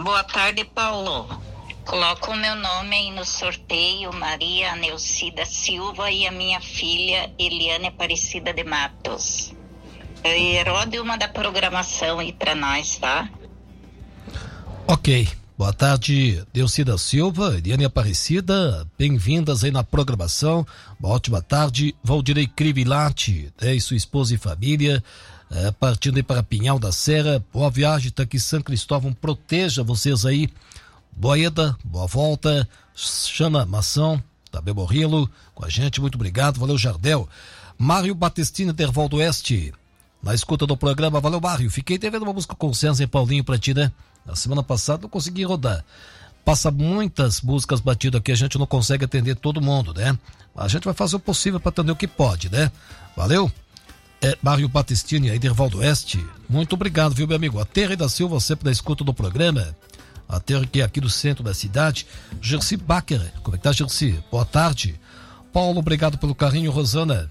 Boa tarde, Paulo. Coloca o meu nome aí no sorteio, Maria Neucida Silva, e a minha filha Eliane Aparecida de Matos. Rode uma da programação aí pra nós, tá? Ok. Boa tarde, Neucida Silva, Eliane Aparecida, bem-vindas aí na programação. Uma ótima tarde, Valdirei Crivilati, e sua esposa e família, partindo aí para Pinhal da Serra. Boa viagem, tá aqui São Cristóvão, proteja vocês aí. Boa ida, boa volta. Xana Mação, da Belmorilo, com a gente, muito obrigado, valeu Jardel. Mário Batistini, Derval do Oeste, na escuta do programa, valeu Mário. Fiquei devendo uma música com César e Paulinho pra ti, né? Na semana passada não consegui rodar. Passa muitas músicas batidas aqui, a gente não consegue atender todo mundo, né? A gente vai fazer o possível para atender o que pode, né? Valeu? Mário Batistini, aí Derval do Oeste, muito obrigado, viu, meu amigo? A Terra da Silva, sempre na escuta do programa. A Terra que é aqui do centro da cidade. Gersi Bacher, como é que tá, Gersi? Boa tarde. Paulo, obrigado pelo carinho. Rosana,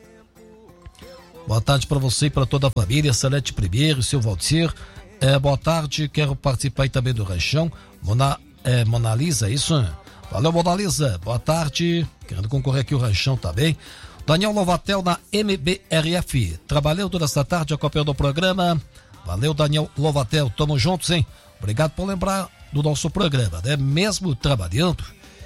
boa tarde para você e para toda a família. Salete Primeiro, seu Valdir. Boa tarde, quero participar aí também do Ranchão. Mona Lisa, isso? Valeu, Mona Lisa, boa tarde. Querendo concorrer aqui o Ranchão também. Daniel Lovatel na MBRF. Trabalhando nesta tarde, acompanhando o programa. Valeu, Daniel Lovatel, tamo juntos, hein? Obrigado por lembrar do nosso programa, né? Mesmo trabalhando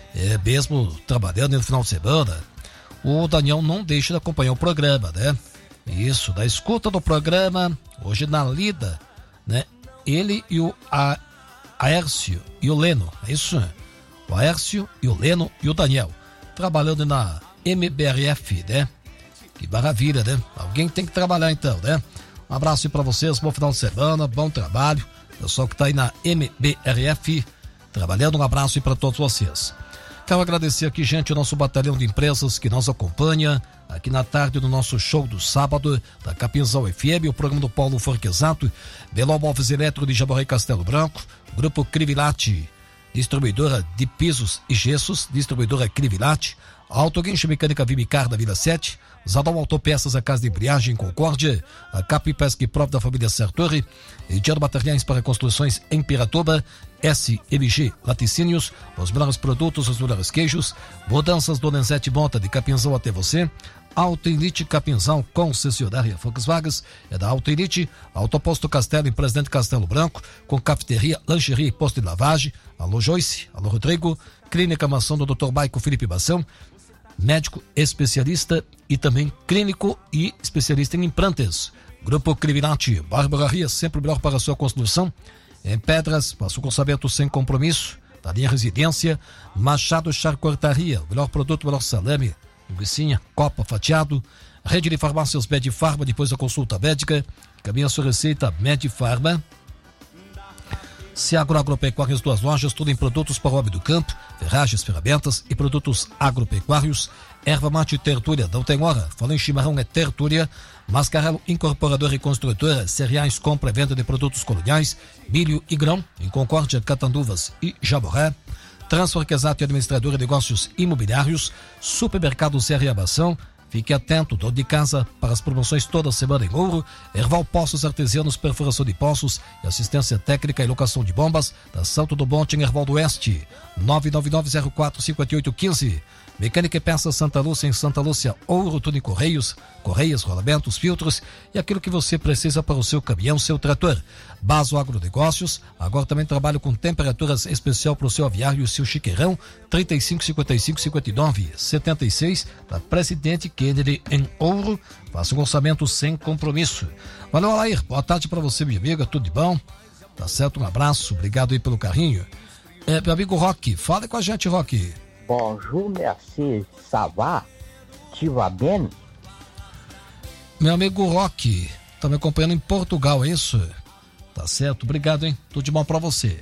no final de semana, o Daniel não deixa de acompanhar o programa, né? Isso, da escuta do programa, hoje na lida, né? Ele e o Aércio e o Leno, é isso? O Aércio e o Leno e o Daniel, trabalhando na MBRF, né? Que maravilha, né? Alguém tem que trabalhar então, né? Um abraço aí pra vocês, bom final de semana, bom trabalho. Pessoal que tá aí na MBRF, trabalhando, um abraço aí pra todos vocês. Quero agradecer aqui, gente, o nosso batalhão de empresas que nos acompanha aqui na tarde do nosso show do sábado, da Capinzal FM, o programa do Paulo Forquesato, Beló Móveis Eletro de Jaboré Castelo Branco, Grupo Crivilati, distribuidora de pisos e gessos, distribuidora Crivilati, Autoguincho Mecânica Vimicar da Vila 7, Zadal Autopeças, a Casa de Embreagem em Concórdia, a Cap Pesca e Prova da família Sartori, Ediano Materiais para Construções em Piratuba, SMG Laticínios, os melhores produtos, os melhores queijos, mudanças do Donzete Monta de Capinzão até você, Autoelite Capinzão, concessionária Volkswagen, é da Autoelite, Autoposto Castelo em Presidente Castelo Branco, com cafeteria, lancheria e posto de lavagem. Alô Joyce, alô Rodrigo, Clínica Mação do Dr. Baico Felipe Mação, médico especialista e também clínico e especialista em implantes. Grupo Crivilati, Barbearia, sempre melhor para a sua construção. Em Pedras, passo com orçamento sem compromisso. Da linha Residência, Machado Charcutaria, o melhor produto, o melhor salame, linguicinha, copa, fatiado. Rede de farmácias Medifarma, depois da consulta médica. Caminha a sua receita Medifarma. Seagro Agropecuários, 2 lojas, tudo em produtos para o homem do campo, ferragens, ferramentas e produtos agropecuários. Erva mate Tertúlia, não tem hora. Falando em chimarrão é Tertúlia. Mascarelo Incorporadora e Construtora, cereais, compra e venda de produtos coloniais, milho e grão, em Concórdia, Catanduvas e Jaboré. Transforquesato e Administradora de Negócios Imobiliários, Supermercado Serra e Abação. Fique atento, dono de casa, para as promoções toda semana em Ouro. Erval Poços Artesianos, perfuração de poços e assistência técnica e locação de bombas, da Santo do Monte em Erval do Oeste. 999045815. Mecânica e Peças Santa Lúcia em Santa Lúcia, Ouro, tudo em correias, rolamentos, filtros e aquilo que você precisa para o seu caminhão, seu trator. Baso Agronegócios, agora também trabalho com temperaturas especial para o seu aviário e o seu chiqueirão, 3555-59-76, da Presidente Kennedy em Ouro. Faça um orçamento sem compromisso. Valeu, Alair, boa tarde para você, minha amiga, tudo de bom? Tá certo, um abraço, obrigado aí pelo carinho. Meu amigo Roque, fala com a gente, Roque. Bonjour, merci, ça va? Tu vas bien? Meu amigo Roque, tá me acompanhando em Portugal, é isso? Tá certo, obrigado, hein? Tudo de bom pra você.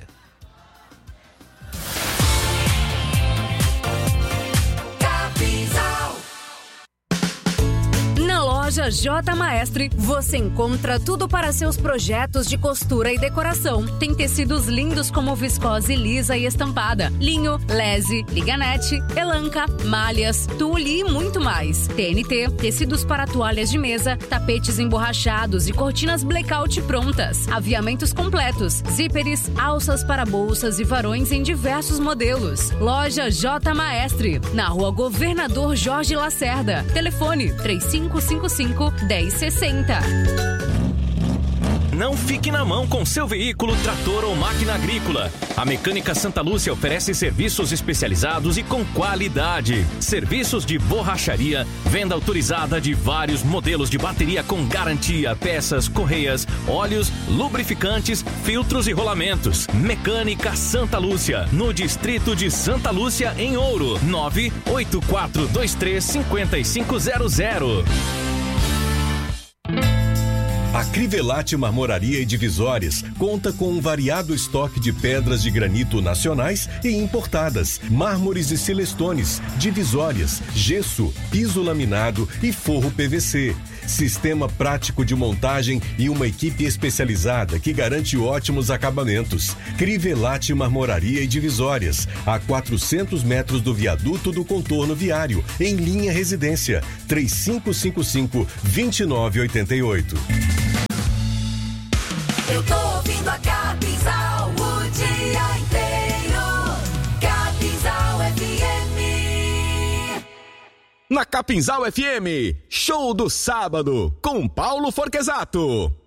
Na loja loja J Maestre, você encontra tudo para seus projetos de costura e decoração. Tem tecidos lindos como viscose lisa e estampada, linho, lese, liganete, elanca, malhas, tule e muito mais. TNT, tecidos para toalhas de mesa, tapetes emborrachados e cortinas blackout prontas. Aviamentos completos, zíperes, alças para bolsas e varões em diversos modelos. Loja J Maestre, na Rua Governador Jorge Lacerda. Telefone 3555-1060. Não fique na mão com seu veículo, trator ou máquina agrícola. A Mecânica Santa Lúcia oferece serviços especializados e com qualidade. Serviços de borracharia, venda autorizada de vários modelos de bateria com garantia, peças, correias, óleos, lubrificantes, filtros e rolamentos. Mecânica Santa Lúcia, no distrito de Santa Lúcia, em Ouro. 984235500. A Crivellati Marmoraria e Divisórias conta com um variado estoque de pedras de granito nacionais e importadas, mármores e celestones, divisórias, gesso, piso laminado e forro PVC. Sistema prático de montagem e uma equipe especializada que garante ótimos acabamentos. Crivellati Marmoraria e Divisórias, a 400 metros do viaduto do contorno viário, em linha residência, 3555-2988. Eu tô ouvindo a Capinzal o dia inteiro. Capinzal FM. Na Capinzal FM, show do sábado, com Paulo Forquesato.